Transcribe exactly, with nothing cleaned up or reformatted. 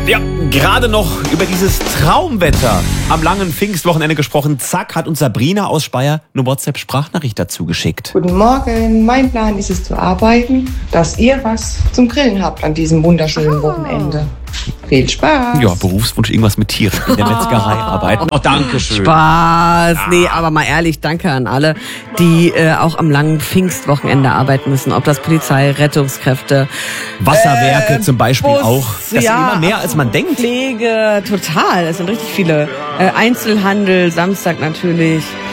Ja, gerade noch über dieses Traumwetter am langen Pfingstwochenende gesprochen. Zack, hat uns Sabrina aus Speyer eine WhatsApp-Sprachnachricht dazu geschickt. Guten Morgen, mein Plan ist es zu arbeiten, dass ihr was zum Grillen habt an diesem wunderschönen Wochenende. Viel Spaß. Ja, Berufswunsch, irgendwas mit Tieren in der Metzgerei arbeiten. Oh, danke schön. Spaß. Nee, aber mal ehrlich, danke an alle, die äh, auch am langen Pfingstwochenende arbeiten müssen. Ob das Polizei, Rettungskräfte, Wasserwerke äh, zum Beispiel Bus, auch. Das ja, sind immer mehr, als man denkt. Pflege, total. Es sind richtig viele. Äh, Einzelhandel, Samstag natürlich.